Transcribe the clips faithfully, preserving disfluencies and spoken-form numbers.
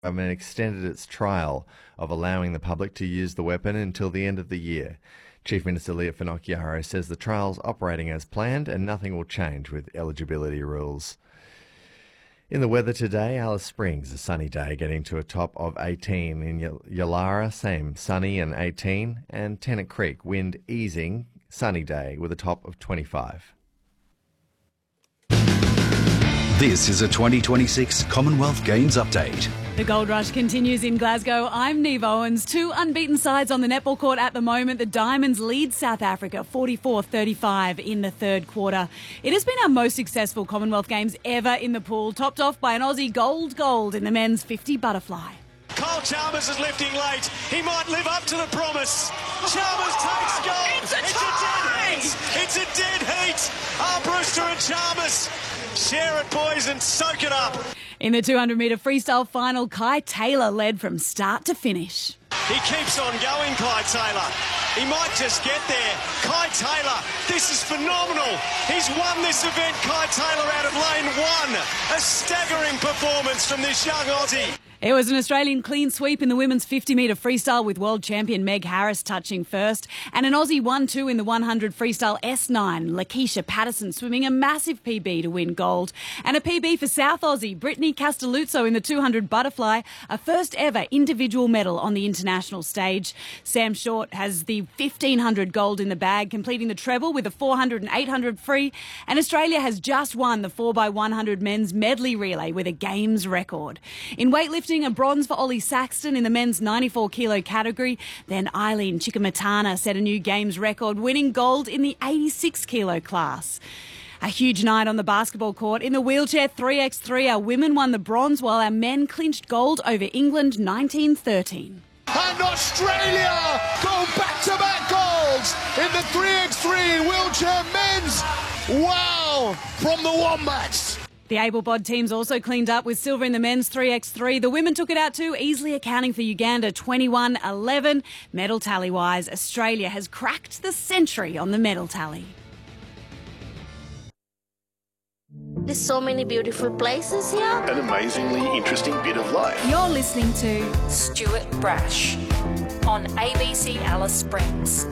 government extended its trial of allowing the public to use the weapon until the end of the year. Chief Minister Leah Finocchiaro says the trial's operating as planned and nothing will change with eligibility rules. In the weather today, Alice Springs, a sunny day, getting to a top of eighteen. In Yallara, same, sunny and eighteen. And Tennant Creek, wind easing, sunny day with a top of twenty-five. This is a twenty twenty-six Commonwealth Games update. The gold rush continues in Glasgow. I'm Neve Owens. Two unbeaten sides on the netball court at the moment. The Diamonds lead South Africa forty-four thirty-five in the third quarter. It has been our most successful Commonwealth Games ever in the pool, topped off by an Aussie gold gold in the men's fifty butterfly. Kyle Chalmers is lifting late. He might live up to the promise. Chalmers takes gold. It's a it's tie! A dead heat. It's a dead heat. Ah, Brewster and Chalmers. Share it, boys, and soak it up. In the two hundred metre freestyle final, Kai Taylor led from start to finish. He keeps on going, Kai Taylor. He might just get there. Kai Taylor, this is phenomenal. He's won this event, Kai Taylor, out of lane one. A staggering performance from this young Aussie. It was an Australian clean sweep in the women's fifty metre freestyle with world champion Meg Harris touching first, and an Aussie one two in the one hundred freestyle S nine, Lakeisha Patterson swimming a massive P B to win gold, and a P B for South Aussie Brittany Castelluzzo in the two hundred butterfly, a first ever individual medal on the international stage. Sam Short has the fifteen hundred gold in the bag, completing the treble with a four hundred and eight hundred free, and Australia has just won the four by one hundred men's medley relay with a games record. In weightlifting, a bronze for Ollie Saxton in the men's ninety-four kilo category. Then Eileen Chikamatana set a new games record, winning gold in the eighty-six kilo class. A huge night on the basketball court. In the wheelchair three by three, our women won the bronze while our men clinched gold over England nineteen thirteen. And Australia go back-to-back golds in the three by three wheelchair men's. Wow, from the Wombats. The able-bod teams also cleaned up with silver in the men's three by three. The women took it out too, easily accounting for Uganda twenty-one eleven. Medal tally-wise, Australia has cracked the century on the medal tally. There's so many beautiful places here. An amazingly interesting bit of life. You're listening to Stuart Brash on A B C Alice Springs.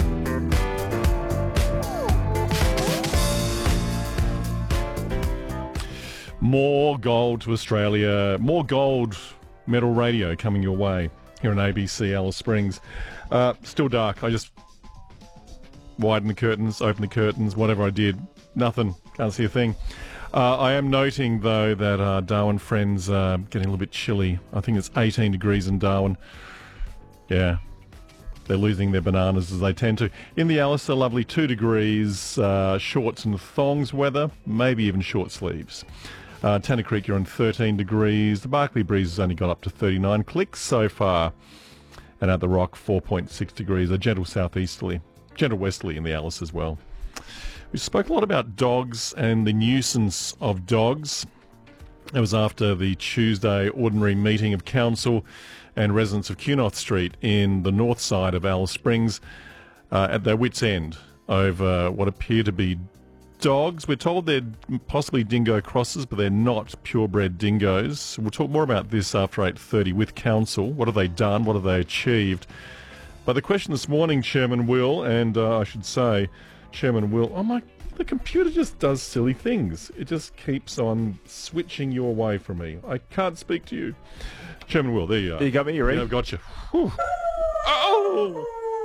More gold to Australia, more gold medal radio coming your way here on A B C Alice Springs. Uh, still dark. I just widened the curtains, opened the curtains, whatever I did, nothing. Can't see a thing. Uh, I am noting, though, that uh, Darwin friends are getting a little bit chilly. I think it's eighteen degrees in Darwin. Yeah, they're losing their bananas as they tend to. In the Alice, a lovely two degrees, uh, shorts and thongs weather, maybe even short sleeves. Uh, Tennant Creek, you're on thirteen degrees. The Barclay breeze has only got up to thirty-nine clicks so far. And at the Rock, four point six degrees. A gentle southeasterly, gentle westerly in the Alice as well. We spoke a lot about dogs and the nuisance of dogs. It was after the Tuesday ordinary meeting of council and residents of Cunith Street in the north side of Alice Springs uh, at their wits' end over what appear to be dogs. We're told they're possibly dingo crosses, but they're not purebred dingoes. We'll talk more about this after eight thirty with council. What have they done? What have they achieved? But the question this morning, Chairman Will, and uh, I should say, Chairman Will, oh my, the computer just does silly things. It just keeps on switching you away from me. I can't speak to you. Chairman Will, there you are. You got me, you ready? Yeah, I've got you. Whew. Oh!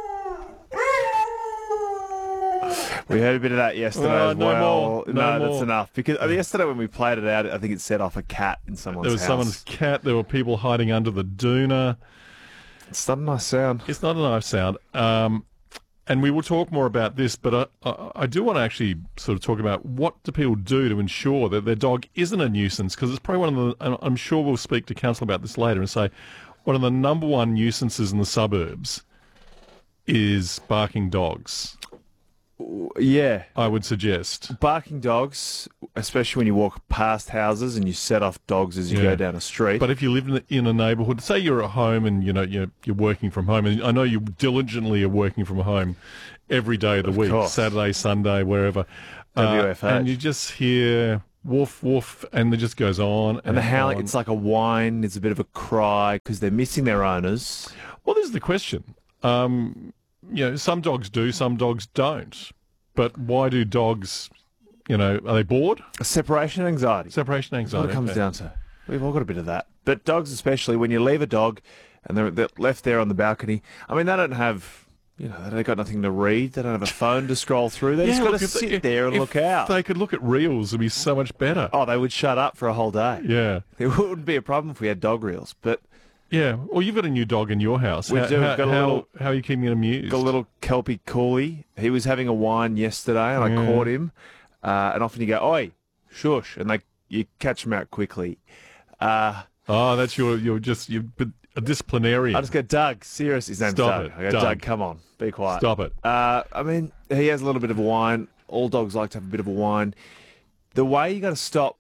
We heard a bit of that yesterday Uh, as no well. more. No No, more. that's enough. Because uh, yesterday when we played it out, I think it set off a cat in someone's There was house. someone's cat. There were people hiding under the doona. It's not a nice sound. It's not a nice sound. Um, and we will talk more about this, but I, I, I do want to actually sort of talk about what do people do to ensure that their dog isn't a nuisance, because it's probably one of the, and I'm sure we'll speak to council about this later and say, one of the number one nuisances in the suburbs is barking dogs. Yeah. I would suggest. Barking dogs, especially when you walk past houses and you set off dogs as you Yeah. go down a street. But if you live in a, in a neighbourhood, say you're at home and you know you're, you're working from home, and I know you diligently are working from home every day of the Of week, course. Saturday, Sunday, wherever, W F H. uh, and you just hear woof, woof, and it just goes on. And, And the howling, on. it's like a whine, it's a bit of a cry because they're missing their owners. Well, this is the question. Um, you know, some dogs do, some dogs don't. But why do dogs, you know, are they bored? Separation anxiety. Separation That's what anxiety. it comes okay. down to. We've all got a bit of that. But dogs especially, when you leave a dog and they're, they're left there on the balcony, I mean, they don't have, you know, they've got nothing to read. They don't have a phone to scroll through. They just got look, to if sit they- there and if look out. They could look at reels, it'd be so much better. Oh, they would shut up for a whole day. Yeah. It wouldn't be a problem if we had dog reels, but... Yeah. Well, you've got a new dog in your house. We how, do. We've How, got a how, little- how are you keeping it amused? Got a little Kelpie Coolie. He was having a whine yesterday, and I Yeah. caught him. Uh, and often you go, oi, shush, and they you catch him out quickly. Uh, Oh, that's your, your just, you're a disciplinarian. I just go, Doug, serious. His name's Stop Doug. it, I go, Doug. Doug. come on, be quiet. Stop it. Uh, I mean, he has a little bit of a whine. All dogs like to have a bit of a whine. The way you got to stop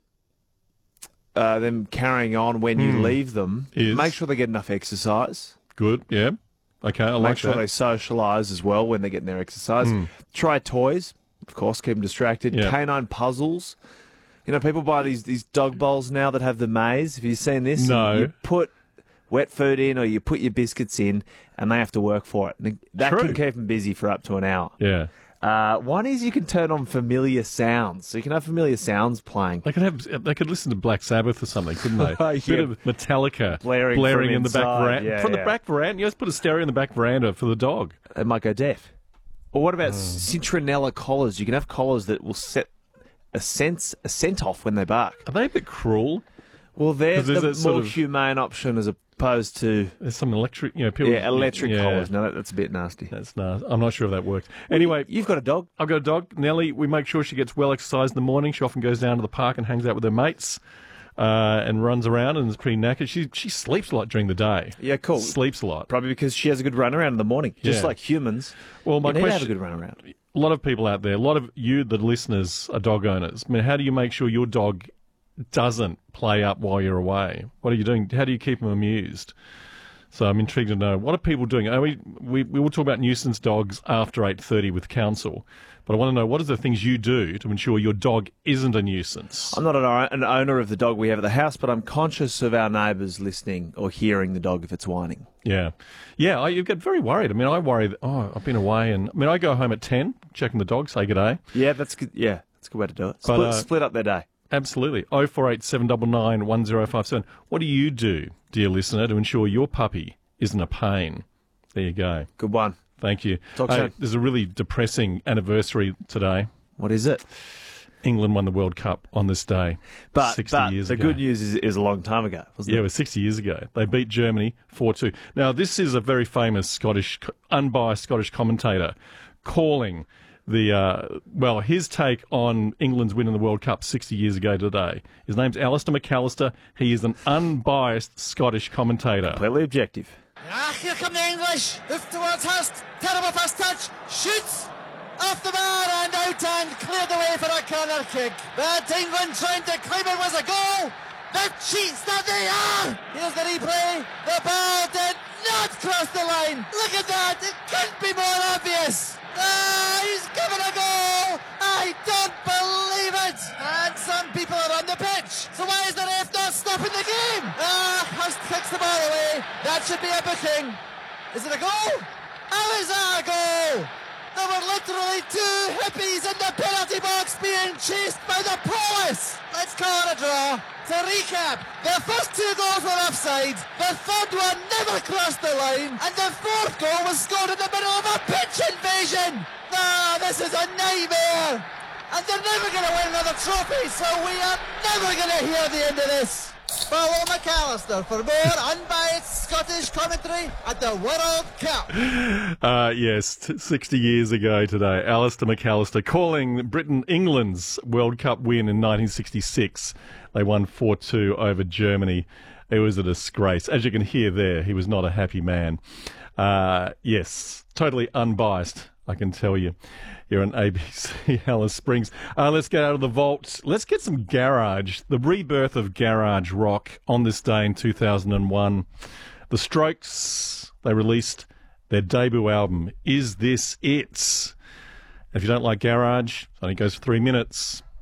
uh, them carrying on when you Hmm. leave them, Is? make sure they get enough exercise. Good, yeah. Okay, I Make like sure that. they socialise as well when they're getting their exercise. Mm. Try toys, of course, keep them distracted. Yeah. Canine puzzles. You know, people buy these these dog bowls now that have the maze. Have you seen this? No. You put wet food in or you put your biscuits in and they have to work for it. And that True. can keep them busy for up to an hour. Yeah. Uh, one is you can turn on familiar sounds. So you can have familiar sounds playing. They could have. They could listen to Black Sabbath or something, couldn't they? Oh, A yeah. bit of Metallica Blaring from in the back inside, veranda. yeah, from the yeah. back veranda, you just put a stereo in the back veranda for the dog. They might go deaf. Or what Oh. about citronella collars? You can have collars that will set a sense a scent off when they bark. Are they a bit cruel? Well, they're 'Cause there's the that sort more of- humane option as opposed to There's some electric, you know, people. yeah, electric yeah, collars. No, that, that's a bit nasty. That's nice. I'm not sure if that works. Anyway, You've got a dog. I've got a dog, Nellie. We make sure she gets well exercised in the morning. She often goes down to the park and hangs out with her mates uh, and runs around and is pretty knackered. She she sleeps a lot during the day. Yeah, cool. Sleeps a lot. Probably because she has a good run around in the morning, just Yeah. like humans. Well, my you need to have a question- good run around. A lot of people out there, a lot of you, the listeners, are dog owners. I mean, how do you make sure your dog doesn't play up while you're away? What are you doing? How do you keep them amused? So I'm intrigued to know, what are people doing? Are we, we, we will talk about nuisance dogs after eight thirty with council, but I want to know, what are the things you do to ensure your dog isn't a nuisance? I'm not an, an owner of the dog we have at the house, but I'm conscious of our neighbours listening or hearing the dog if it's whining. Yeah. Yeah, I, you get very worried. I mean, I worry that, oh, I've been away, and I mean, I go home at ten, checking the dog, say good day. Yeah, that's good. Yeah, that's a good way to do it. But, Split, uh, split up their day. Absolutely. oh four eight seven nine nine one oh five seven. What do you do, dear listener, to ensure your puppy isn't a pain? There you go. Good one. Thank you. Talk Hey, soon. there's a really depressing anniversary today. What is it? England won the World Cup on this day, But, sixty but years the ago. good news is it was a long time ago, wasn't Yeah, it it? was sixty years ago. They beat Germany four two. Now, this is a very famous Scottish, unbiased Scottish commentator calling the, uh, well, his take on England's win in the World Cup sixty years ago today. His name's Alistair McAllister. He is an unbiased Scottish commentator. Completely objective. Ah, here come the English. Hoof towards Hurst. Terrible first touch. Shoots. Off the bar and out and cleared the way for a corner kick. But England trying to claim it was a goal. The cheats that they are. Here's the replay. The ball did not cross the line. Look at that. It couldn't be more obvious. Ah, he's given a goal. I don't believe it. And some people are on the pitch. So why is the ref not stopping the game? Ah, Hurst kicks the ball away. That should be a booking. Is it a goal? How is that a goal? There were literally two hippies in the penalty box being chased by the police. Let's call it a draw. To recap, the first two goals were offside, the third one never crossed the line, and the fourth goal was scored in the middle of a pitch invasion. Ah, this is a nightmare. And they're never going to win another trophy, so we are never going to hear the end of this. Follow McAllister for more unbiased Scottish commentary at the World Cup. Uh, yes, t- sixty years ago today, Alistair McAllister calling Britain England's World Cup win in nineteen sixty-six. They won four two over Germany. It was a disgrace. As you can hear there, he was not a happy man. Uh, yes, totally unbiased, I can tell you. Here on A B C Alice Springs. Uh, let's get out of the vault. Let's get some garage. The rebirth of garage rock on this day in two thousand one. The Strokes, they released their debut album, Is This It? If you don't like garage, it only goes for three minutes.